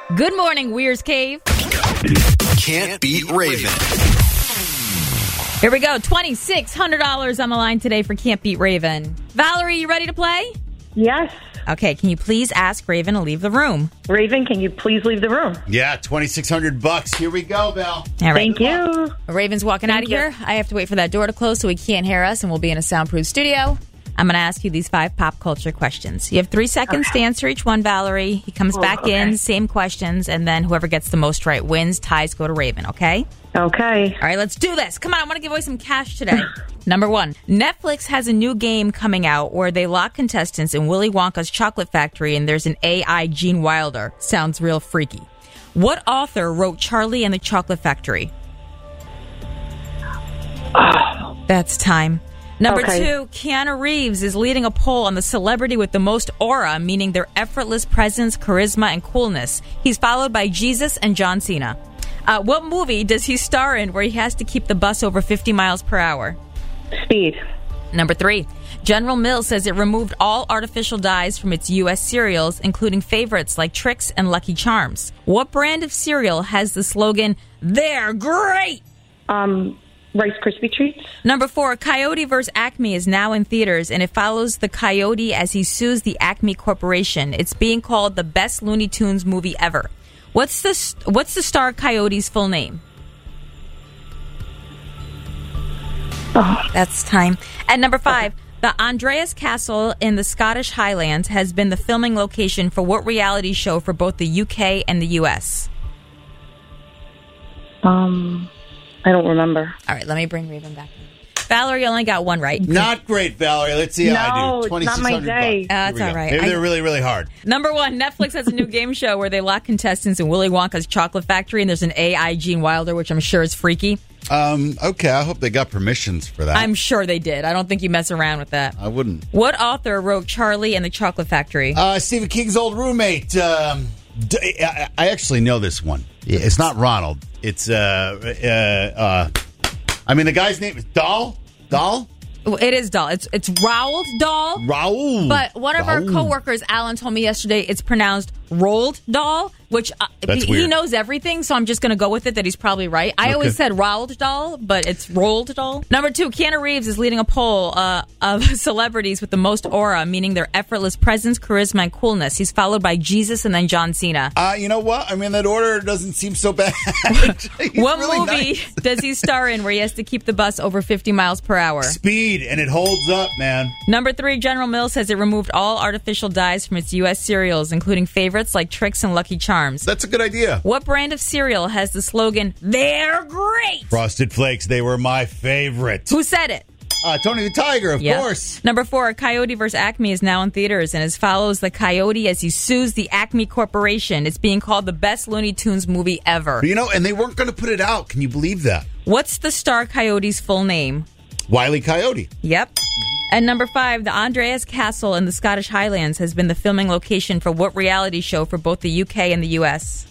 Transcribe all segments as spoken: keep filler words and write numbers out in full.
Good morning, Weir's Cave. Can't beat Raven. Here we go. twenty-six hundred dollars on the line today for Can't Beat Raven. Valerie, you ready to play? Yes. Okay, can you please ask Raven to leave the room? Raven, can you please leave the room? Yeah, twenty-six hundred bucks. Here we go, Val. All right. Thank you. Raven's walking Thank out of you. here. I have to wait for that door to close so he can't hear us, and we'll be in a soundproof studio. I'm going to ask you these five pop culture questions. You have three seconds Okay. to answer each one, Valerie. He comes Oh, back okay. in, same questions, and then whoever gets the most right wins. Ties go to Raven, okay? Okay. All right, let's do this. Come on, I want to give away some cash today. Number one, Netflix has a new game coming out where they lock contestants in Willy Wonka's chocolate factory and there's an A I Gene Wilder. Sounds real freaky. What author wrote Charlie and the Chocolate Factory? That's time. Number Okay. two, Keanu Reeves is leading a poll on the celebrity with the most aura, meaning their effortless presence, charisma, and coolness. He's followed by Jesus and John Cena. Uh, what movie does he star in where he has to keep the bus over fifty miles per hour? Speed. Number three, General Mills says it removed all artificial dyes from its U S cereals, including favorites like Trix and Lucky Charms. What brand of cereal has the slogan, "They're great"? Um, Rice Krispie Treats. Number four, Coyote versus. Acme is now in theaters, and it follows the Coyote as he sues the Acme Corporation. It's being called the best Looney Tunes movie ever. What's the What's the star Coyote's full name? Oh. That's time. And number five, the Andreas Castle in the Scottish Highlands has been the filming location for what reality show for both the U K and the U S? Um, I don't remember. All right, let me bring Raven back. Valerie, you only got one right. Not great, Valerie. Let's see how I No, do. it's not my twenty-six hundred day. bucks. Uh, Here that's we go. all right. Maybe I- they're really, really hard. Number one, Netflix has a new game show where they lock contestants in Willy Wonka's chocolate factory, and there's an A I Gene Wilder, which I'm sure is freaky. Um, okay, I hope they got permissions for that. I'm sure they did. I don't think you mess around with that. I wouldn't. What author wrote Charlie and the Chocolate Factory? Uh, Stephen King's old roommate. Um, d- I I actually know this one. It's not Ronald. It's, uh, uh, uh, I mean, the guy's name is Dahl? Dahl? It is Dahl. It's it's Roald Dahl. Raul. But one of our Raul. coworkers, Alan, told me yesterday it's pronounced Roald Dahl, which uh, That's he, he weird. knows everything, so I'm just going to go with it that he's probably right. I always said Roald Dahl, but it's Roald Dahl. Number two, Keanu Reeves is leading a poll uh, of celebrities with the most aura, meaning their effortless presence, charisma, and coolness. He's followed by Jesus and then John Cena. Uh, you know what? I mean, that order doesn't seem so bad. He's What really movie nice. does he star in where he has to keep the bus over fifty miles per hour? Speed, and it holds up, man. Number three, General Mills says it removed all artificial dyes from its U S cereals, including favorites like Trix and Lucky Charms. That's a good idea. What brand of cereal has the slogan, "They're great"? Frosted Flakes, they were my favorite. Who said it? Uh, Tony the Tiger, of Yep. course. Number four, Coyote versus. Acme is now in theaters and as follows the Coyote as he sues the Acme Corporation. It's being called the best Looney Tunes movie ever. You know, and they weren't going to put it out. Can you believe that? What's the star Coyote's full name? Wile E. Coyote. Yep. And number five, the Andreas Castle in the Scottish Highlands has been the filming location for what reality show for both the U K and the U S?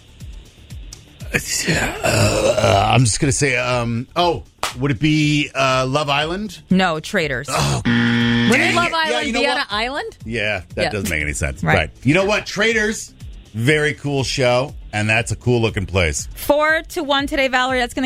Uh, I'm just going to say, um, oh, would it be uh, Love Island? No, Traitors. Oh, Wouldn't dang Love it. Yeah, Island you know be on what? an island? Yeah, that Yeah. doesn't make any sense. Right. Right. You know what? Traders, very cool show, and that's a cool looking place. Four to one today, Valerie. That's going to